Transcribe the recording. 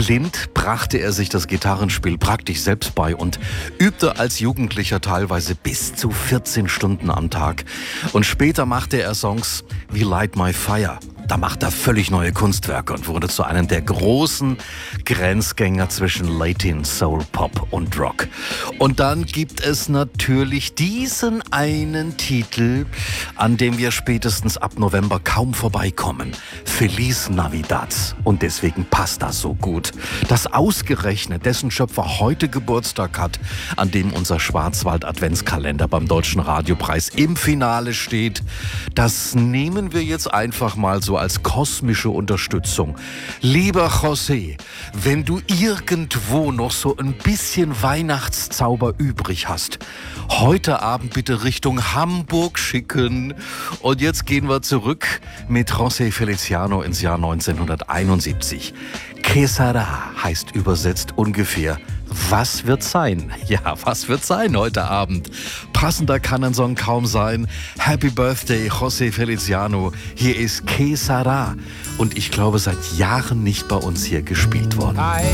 Blind brachte er sich das Gitarrenspiel praktisch selbst bei und übte als Jugendlicher teilweise bis zu 14 Stunden am Tag. Und später machte er Songs wie Light My Fire. Da macht er völlig neue Kunstwerke und wurde zu einem der großen Grenzgänger zwischen Latin, Soul, Pop und Rock. Und dann gibt es natürlich diesen einen Titel, an dem wir spätestens ab November kaum vorbeikommen. Feliz Navidad. Und deswegen passt das so gut. Dass ausgerechnet dessen Schöpfer heute Geburtstag hat, an dem unser Schwarzwald-Adventskalender beim Deutschen Radiopreis im Finale steht, das nehmen wir jetzt einfach mal so als kosmische Unterstützung. Lieber José, wenn du irgendwo noch so ein bisschen Weihnachtszauber übrig hast, heute Abend bitte Richtung Hamburg schicken. Und jetzt gehen wir zurück mit José Feliciano ins Jahr 1971. Que sera heißt übersetzt ungefähr was wird sein? Ja, was wird sein heute Abend? Passender kann ein Song kaum sein. Happy Birthday, José Feliciano. Hier ist Que sera. Und ich glaube, seit Jahren nicht bei uns hier gespielt worden.